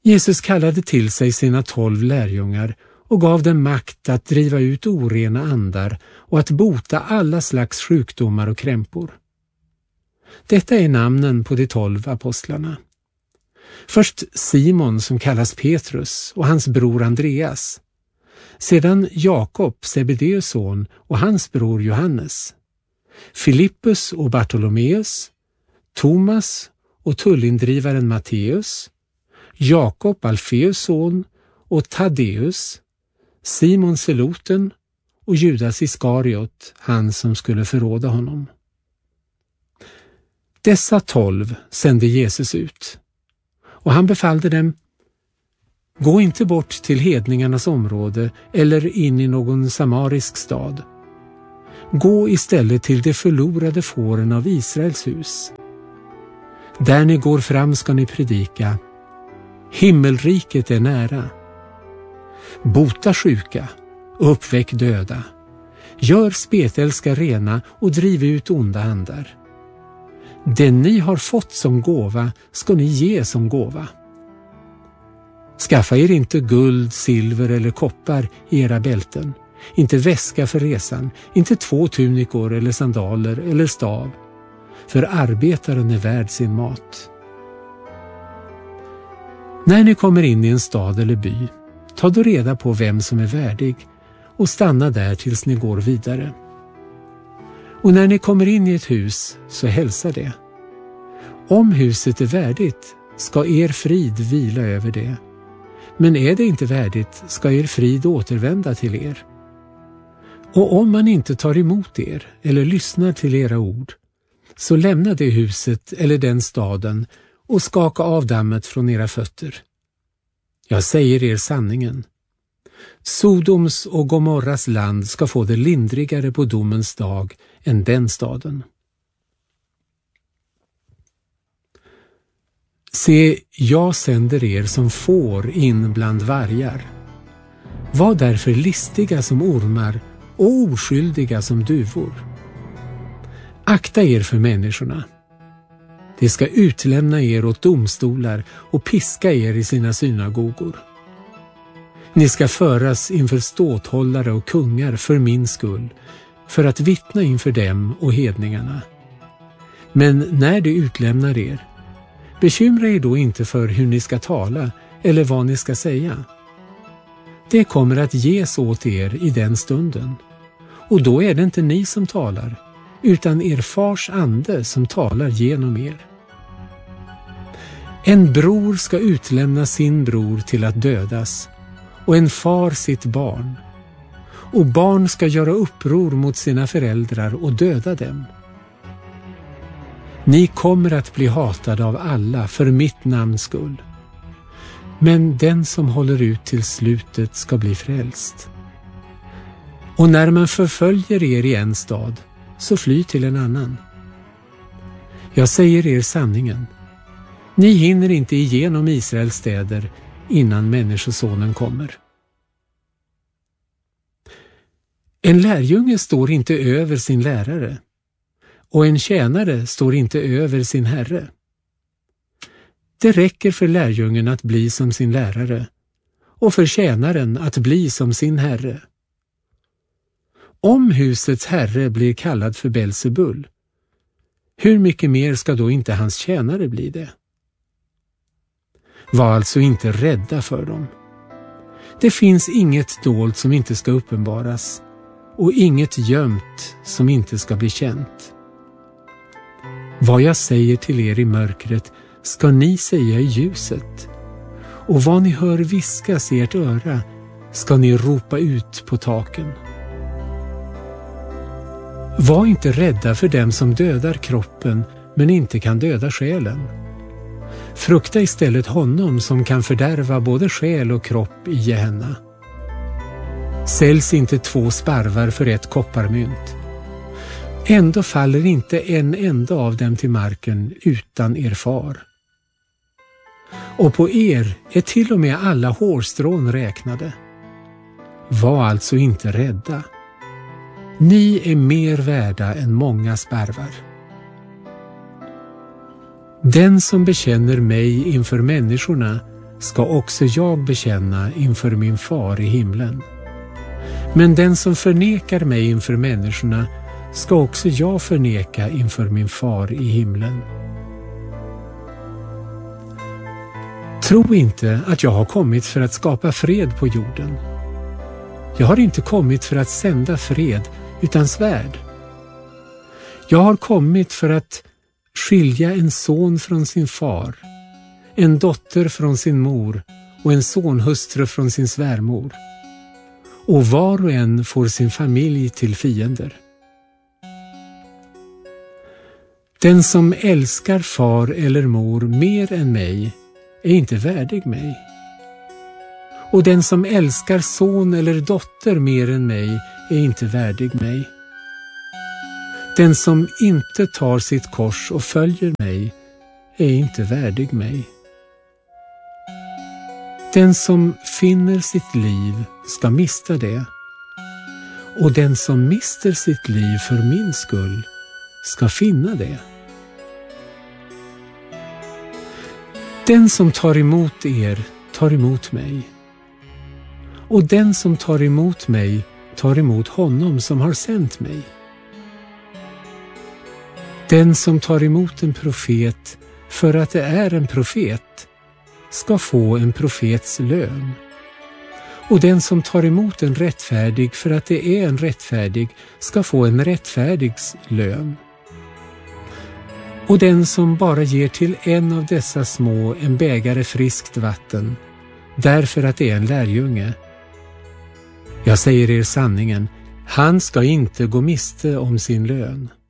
Jesus kallade till sig sina 12 lärjungar och gav dem makt att driva ut orena andar och att bota alla slags sjukdomar och krämpor. Detta är namnen på de 12 apostlarna. Först Simon som kallas Petrus och hans bror Andreas. Sedan Jakob, Zebedeus son, och hans bror Johannes. Filippus och Bartolomeus. Thomas och tullindrivaren Matteus. Jakob, Alfeus son, och Taddeus. Simon Zeloten och Judas Iskariot, han som skulle förråda honom. Dessa 12 sände Jesus ut, och han befallde dem: gå inte bort till hedningarnas område eller in i någon samarisk stad. Gå istället till de förlorade fåren av Israels hus. Där ni går fram ska ni predika: himmelriket är nära. Bota sjuka, uppväck döda. Gör spetälska rena och driv ut onda andar. Det ni har fått som gåva ska ni ge som gåva. Skaffa er inte guld, silver eller koppar i era bälten, inte väska för resan, inte 2 tunikor eller sandaler eller stav, för arbetaren är värd sin mat. När ni kommer in i en stad eller by, ta då reda på vem som är värdig och stanna där tills ni går vidare. Och när ni kommer in i ett hus, så hälsa det. Om huset är värdigt ska er frid vila över det. Men är det inte värdigt ska er frid återvända till er. Och om man inte tar emot er eller lyssnar till era ord, så lämna det huset eller den staden och skaka av dammet från era fötter. Jag säger er sanningen. Sodoms och Gomorras land ska få det lindrigare på domens dag än den staden. Se, jag sänder er som får in bland vargar. Var därför listiga som ormar och oskyldiga som duvor. Akta er för människorna. De ska utlämna er åt domstolar och piska er i sina synagogor. Ni ska föras inför ståthållare och kungar för min skull, för att vittna inför dem och hedningarna. Men när de utlämnar er, bekymra er då inte för hur ni ska tala eller vad ni ska säga. Det kommer att ges åt er i den stunden, och då är det inte ni som talar, utan er fars ande som talar genom er. En bror ska utlämna sin bror till att dödas, och en far sitt barn. Och barn ska göra uppror mot sina föräldrar och döda dem. Ni kommer att bli hatade av alla för mitt namns skull. Men den som håller ut till slutet ska bli frälst. Och när man förföljer er i en stad, så fly till en annan. Jag säger er sanningen. Ni hinner inte igenom Israels städer innan Människosonen kommer. En lärjunge står inte över sin lärare, och en tjänare står inte över sin herre. Det räcker för lärjungen att bli som sin lärare, och för tjänaren att bli som sin herre. Om husets herre blir kallad för Belzebul, hur mycket mer ska då inte hans tjänare bli det? Var alltså inte rädda för dem. Det finns inget dolt som inte ska uppenbaras, och inget gömt som inte ska bli känt. Vad jag säger till er i mörkret ska ni säga i ljuset, och vad ni hör viskas i ert öra ska ni ropa ut på taken. Var inte rädda för dem som dödar kroppen men inte kan döda själen. Frukta istället honom som kan fördärva både själ och kropp i Gehenna. Säljs inte 2 sparvar för 1 kopparmynt. Ändå faller inte en enda av dem till marken utan er far. Och på er är till och med alla hårstrån räknade. Var alltså inte rädda. Ni är mer värda än många sparvar. Den som bekänner mig inför människorna ska också jag bekänna inför min far i himlen. Men den som förnekar mig inför människorna ska också jag förneka inför min far i himlen. Tro inte att jag har kommit för att skapa fred på jorden. Jag har inte kommit för att sända fred utan svärd. Jag har kommit för att skilja en son från sin far, en dotter från sin mor och en sonhustru från sin svärmor. Och var och en får sin familj till fiender. Den som älskar far eller mor mer än mig är inte värdig mig. Och den som älskar son eller dotter mer än mig är inte värdig mig. Den som inte tar sitt kors och följer mig är inte värdig mig. Den som finner sitt liv ska mista det, och den som mister sitt liv för min skull ska finna det. Den som tar emot er tar emot mig, och den som tar emot mig tar emot honom som har sänt mig. Den som tar emot en profet för att det är en profet ska få en profets lön. Och den som tar emot en rättfärdig för att det är en rättfärdig ska få en rättfärdigs lön. Och den som bara ger till en av dessa små en bägare friskt vatten, därför att det är en lärjunge, jag säger er sanningen, han ska inte gå miste om sin lön.